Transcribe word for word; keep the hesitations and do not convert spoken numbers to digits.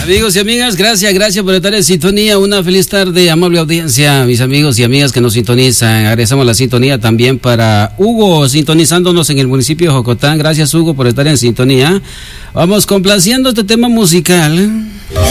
Amigos y amigas, gracias, gracias por estar en sintonía. Una feliz tarde, amable audiencia, mis amigos y amigas que nos sintonizan. Agradecemos la sintonía también para Hugo, sintonizándonos en el municipio de Jocotán. Gracias, Hugo, por estar en sintonía. Vamos complaciendo este tema musical.